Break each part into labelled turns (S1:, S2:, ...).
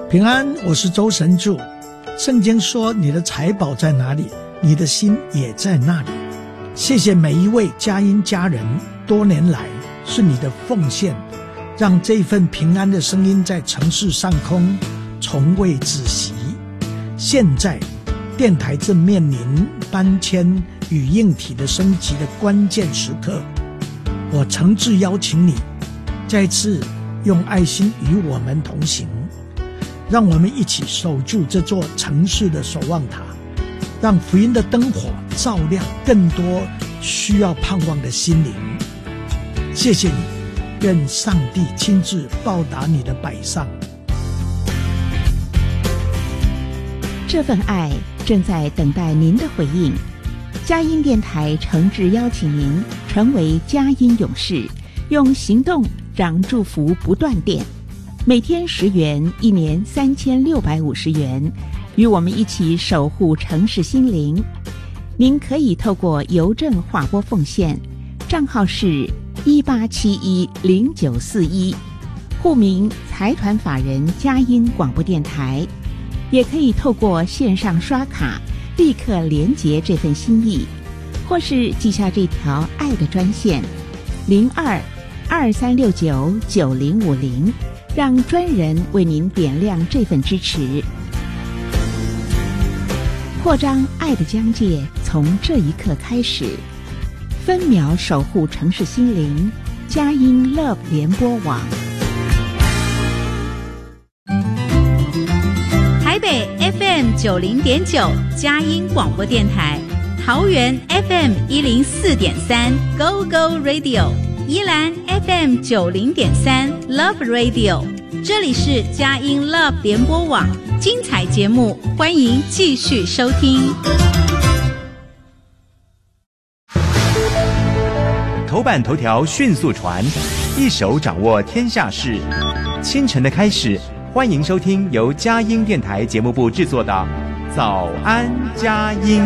S1: 平安，我是周神助。圣经说，你的财宝在哪里，你的心也在那里。谢谢每一位佳音家人多年来是你的奉献，让这份平安的声音在城市上空从未止息。现在电台正面临搬迁与硬体的升级的关键时刻，我诚挚邀请你再次用爱心与我们同行，让我们一起守住这座城市的守望塔，让福音的灯火照亮更多需要盼望的心灵。谢谢你，愿上帝亲自报答你的摆上。
S2: 这份爱正在等待您的回应。佳音电台诚挚邀请您成为佳音勇士，用行动让祝福不断电。每天10元，一年3650元，与我们一起守护城市心灵。您可以透过邮政划拨奉献，账号是18710941，户名财团法人佳音广播电台。也可以透过线上刷卡立刻连结这份心意，或是记下这条爱的专线0223699050，让专人为您点亮这份支持。扩张爱的疆界，从这一刻开始，分秒守护城市心灵，佳音 Love 联播网。
S3: 台北 FM 90.9佳音广播电台，桃园 FM 104.3 Go Go Radio， 宜兰 FM 90.3 Love Radio， 这里是佳音 Love 联播网，精彩节目欢迎继续收听。
S4: 头版头条迅速传，一手掌握天下事。清晨的开始，欢迎收听由佳音电台节目部制作的《早安佳音》。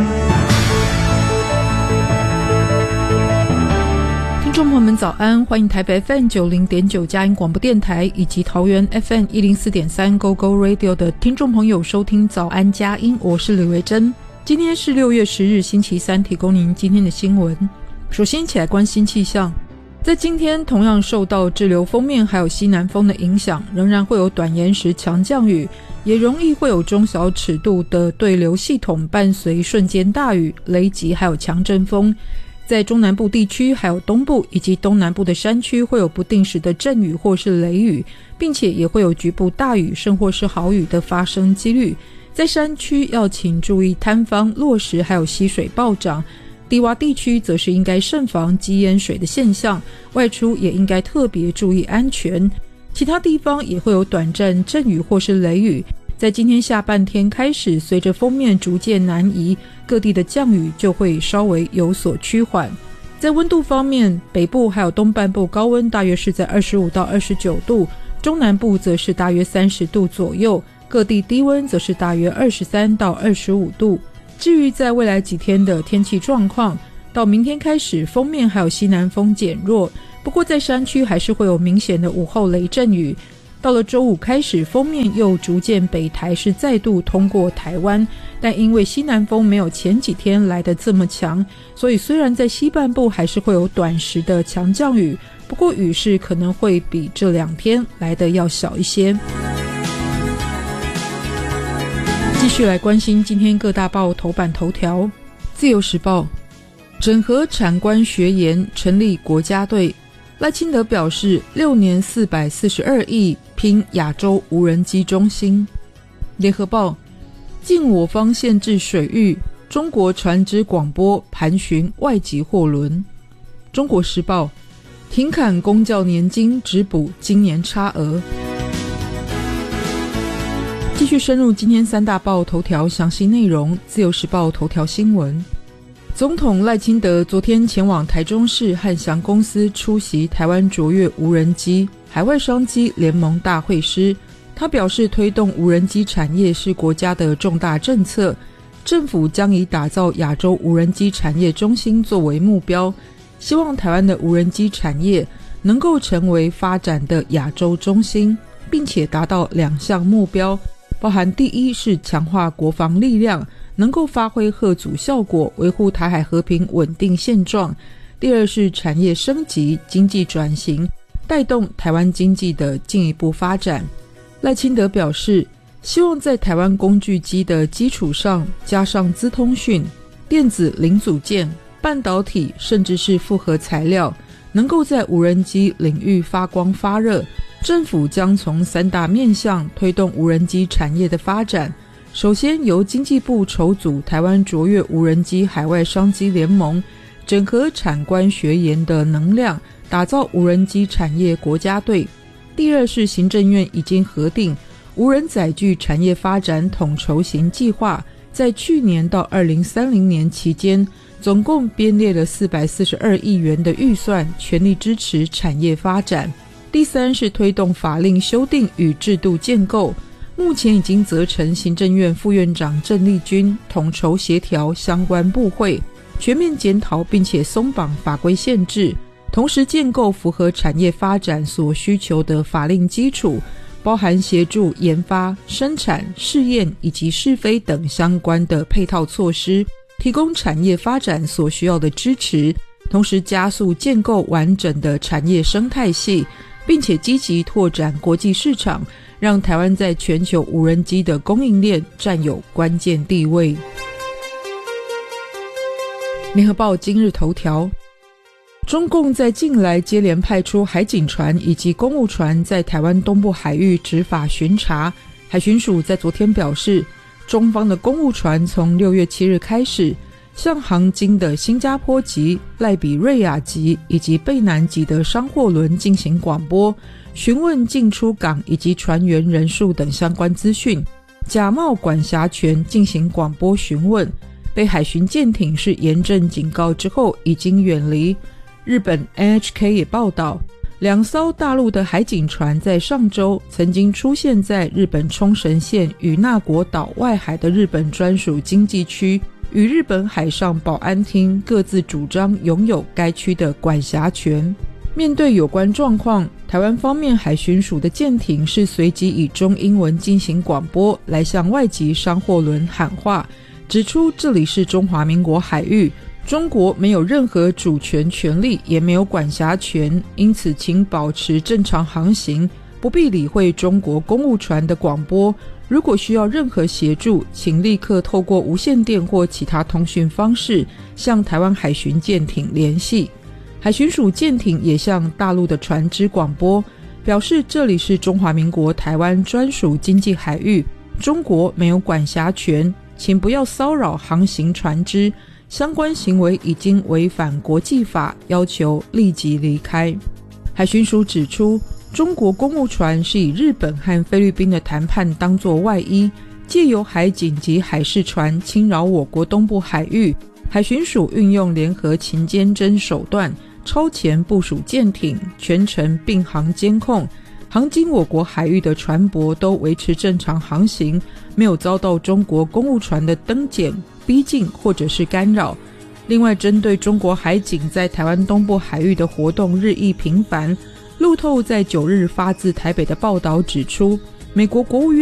S5: 听众朋友们早安，欢迎台北 FM 90.9佳音广播电台以及桃园 FM 104.3 Go Go Radio 的听众朋友收听早安佳音，我是李维珍。今天是6月10日星期三，提供您今天的新闻。首先一起来关心气象。在今天同样受到滞留锋面还有西南风的影响，仍然会有短延时强降雨，也容易会有中小尺度的对流系统伴随瞬间大雨、雷击还有强阵风。在中南部地区还有东部以及东南部的山区会有不定时的阵雨或是雷雨，并且也会有局部大雨甚或是豪雨的发生几率。在山区要请注意坍方、落石还有溪水暴涨，低洼地区则是应该慎防积淹水的现象，外出也应该特别注意安全。其他地方也会有短暂阵雨或是雷雨。在今天下半天开始，随着锋面逐渐南移，各地的降雨就会稍微有所趋缓。在温度方面，北部还有东半部高温大约是在25到29度，中南部则是大约30度左右，各地低温则是大约23到25度。至于在未来几天的天气状况，到明天开始锋面还有西南风减弱，不过在山区还是会有明显的午后雷阵雨。到了周五开始，锋面又逐渐北台是再度通过台湾，但因为西南风没有前几天来得这么强，所以虽然在西半部还是会有短时的强降雨，不过雨势可能会比这2天来得要小一些。继续来关心今天各大报头版头条。自由时报，整合产官学研，成立国家队。赖清德表示，6年442亿拼亚洲无人机中心。联合报，禁我方限制水域，中国船只广播盘巡外籍货轮。中国时报，停砍公教年金，只补今年差额。继续深入今天3大报头条详细内容。自由时报头条新闻，总统赖清德昨天前往台中市汉翔公司出席台湾卓越无人机海外商机联盟大会师。他表示，推动无人机产业是国家的重大政策，政府将以打造亚洲无人机产业中心作为目标，希望台湾的无人机产业能够成为发展的亚洲中心，并且达到2项目标。 包含第一是强化国防力量，能够发挥嚇阻效果，维护台海和平稳定现状；第二是产业升级、经济转型，带动台湾经济的进一步发展。赖清德表示，希望在台湾工具机的基础上，加上资通讯、电子零组件、半导体，甚至是复合材料，能够在无人机领域发光发热。政府将从3大面向推动无人机产业的发展。首先由经济部筹组台湾卓越无人机海外商机联盟，整合产官学研的能量，打造无人机产业国家队。第二是行政院已经核定无人载具产业发展统筹型计划，在去年到2030年期间，总共编列了442亿元的预算，全力支持产业发展。第三是推动法令修订与制度建构，目前已经责成行政院副院长郑丽君统筹协调相关部会，全面检讨并且松绑法规限制，同时建构符合产业发展所需求的法令基础，包含协助研发、生产、试验以及试飞等相关的配套措施，提供产业发展所需要的支持，同时加速建构完整的产业生态系，并且积极拓展国际市场，让台湾在全球无人机的供应链占有关键地位。联合报今日头条，中共在近来接连派出海警船以及公务船在台湾东部海域执法巡查。海巡署在昨天表示，中方的公务船从6月7日开始，向航经的新加坡籍、赖比瑞亚籍以及贝南籍的商货轮进行广播，询问进出港以及船员人数等相关资讯，假冒管辖权进行广播询问。被海巡舰艇是严正警告之后已经远离。日本 NHK 也报道，2艘大陆的海警船在上周曾经出现在日本冲绳县与那国岛外海的日本专属经济区，与日本海上保安厅各自主张拥有该区的管辖权。面对有关状况，台湾方面海巡署的舰艇是随即以中英文进行广播，来向外籍商货轮喊话，指出这里是中华民国海域，中国没有任何主权权利，也没有管辖权，因此请保持正常航行，不必理会中国公务船的广播。如果需要任何协助，请立刻透过无线电或其他通讯方式向台湾海巡舰艇联系。海巡署舰艇也向大陆的船只广播，表示这里是中华民国台湾专属经济海域，中国没有管辖权，请不要骚扰航行船只，相关行为已经违反国际法，要求立即离开。海巡署指出，中国公务船是以日本和菲律宾的谈判当作外衣，借由海警及海事船侵扰我国东部海域。海巡署运用联合勤监侦手段，超前部署舰艇，全程并航监控，航经我国海域的船舶都维持正常航行，没有遭到中国公务船的登检、逼近或者是干扰。另外，针对中国海警在台湾东部海域的活动日益频繁，路透在9日发自台北的报道指出，美国国务院